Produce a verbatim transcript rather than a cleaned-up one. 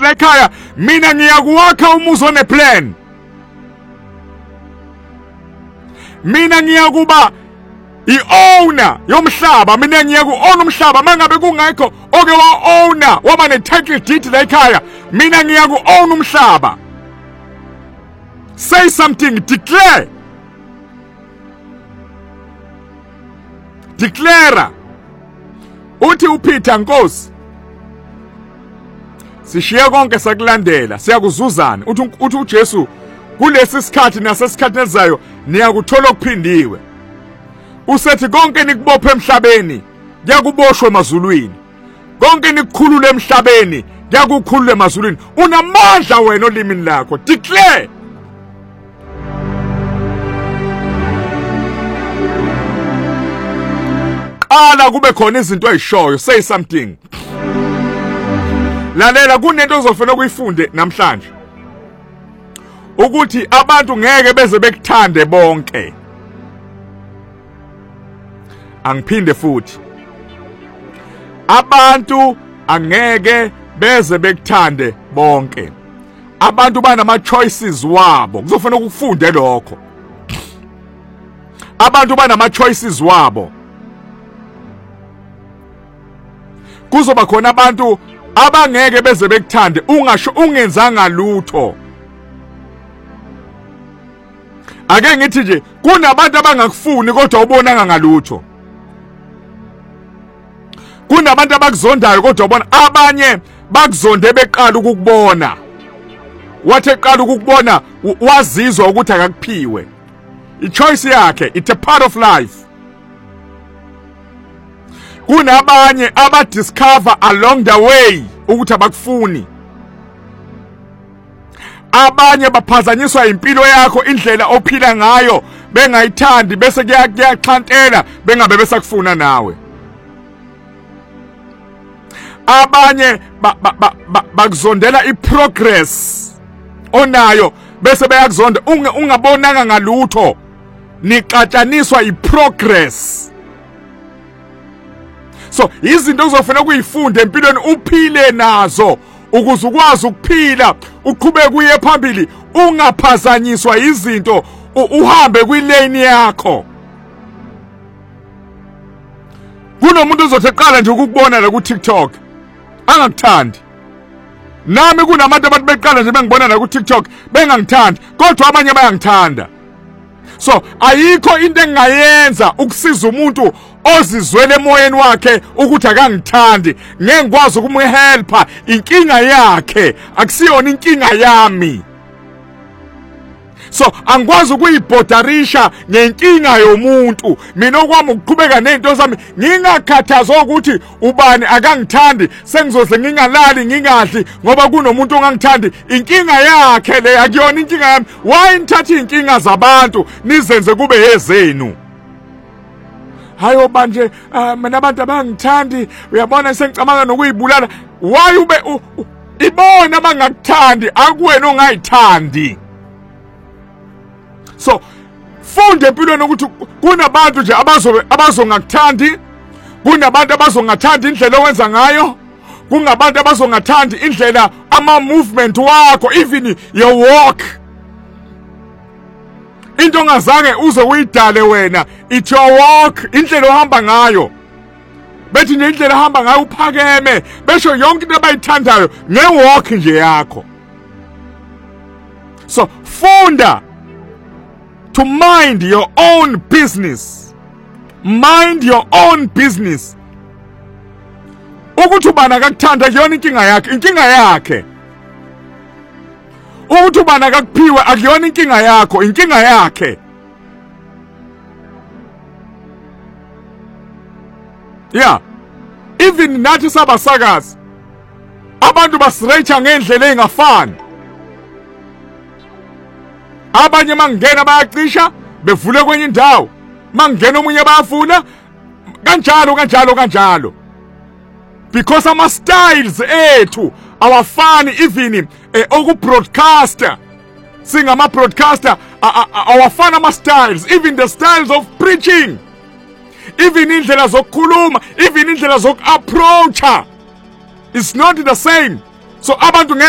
ngithi la ekhaya mina ngiyakuwakha umuzi oneplan. Mina ngiyakuba i-owner yomhlaba, mina ngiyaku-own umhlaba mangabe kungekho oke wa-owner waba ne-title deed la ekhaya, mina ngiyaku-own umhlaba. Say something, declare. Declare. Uthi uPeter Nkosi, sishiya konke sakulandela, siyakuzuzana. Uthi uthi uJesu, kulesi sikhathi nasesikhathi ezayo niyakuthola okuphindiwe. Usethi konke nikubophe emhlabeni kuyakuboshwe emazulwini, konke nikukhulule emhlabeni kuyakukhulule emazulwini. Unamandla wena olimini lakho. Declare. Qala kube khona izinto ezishoyo. Say something. Lalela, kunento ozofuna ukuyifunde namhlanje, ukuthi abantu ngeke beze bekuthande bonke. Angiphinde futhi, abantu angeke beze bekuthande bonke. Abantu banama choices wabo. Kuzofuna ukufunde lokho. Abantu banama choices wabo. Kuzoba khona abantu abangeke beze bekuthande ungasho ungenzanga lutho. Ake ngithi nje kunabantu abangakufuni kodwa ubonanga ngalutho. Kunabantu abakuzondayo kodwa ubona. Abanye bakuzonde beqala ukukubona. Wathi eqala ukukubona wazizwa ukuthi akakuphiwe. I-choice yakhe, it's a part of life. Kunabanye abadiscover along the way ukuthi abakufuni. Abanye baphazanyiswa impilo yakho, indlela ophila ngayo, bengayithandi bese kuyaxhantela bengabe besakufuna nawe. Abanye bakuzondela iprogress onayo bese bayakuzonda ungabonanga ngalutho. Niqatshaniswa iprogress. So izinto uzofuna ukuyifunde empilweni uphile nazo ukuze ukwazi ukuphila uqhubeke kuye phambili, ungaphazanyiswa izinto, uhambe kwilane yakho. Kunomuntu uzothi eqala nje ukukubona la ku TikTok angakuthandi. Nami kunabantu abantu beqala nje bengibona la ku TikTok bengangithandi, kodwa abanye bayangithanda. So ayikho into engayenza ukusiza umuntu ozizwele emoyeni wakhe ukuthi akangithandi, ngeke ngikwazi ukumhelpa. Inkinga yakhe akusiyona inkinga yami. So angikwazi ukuyibhodarisha ngenkinga yomuntu. Mina okwami ukuqhubeka nezinto zami, ngingakhathazwa ukuthi ubani akangithandi, sengizoze ngingalali ngingadli ngoba kunomuntu ongangithandi. Inkinga yakhe le, akuyona inkinga yami. Why nithatha inkinga zabantu nizenze kube yezenu? Hayo manje mina abantu abangithandi, uyabona sengicabanga nokuyibulala. Why ube ibona abangakuthandi, akuwena ongayithandi? So funde empilweni ukuthi kunabantu nje abazo abazongakuthandi, kunabantu abazongathandi indlela owenza ngayo, kungabantu abazongathandi indlela ama movement wakho, even your walk. Into ongazange uze uyidale wena, it's your walk, indlela ohamba ngayo. Bethi nje indlela ohamba ngayo uphakeme, besho yonke into abayithandayo nge-walk nje yakho. So funda to mind your own business. Mind your own business. Ukuthi ubani akakuthanda akuyona inkinga yakhe, inkinga yakhe. Ukuthi ubani akakuphiwe akuyona inkinga yakho, inkinga yakhe. Yeah. Even nathi sabasakazi abantu basrecha ngendlela engafani. Abanye mangena bayacisha bevule kwenye indawo, mangena omunye bayafuna kanjalo kanjalo kanjalo. Because ama styles ethu awafani, even eh, oku broadcaster singama broadcaster awafani ama styles, even the styles of preaching, even indlela zokukhuluma, even indlela zoku approacha, it's not the same. So abantu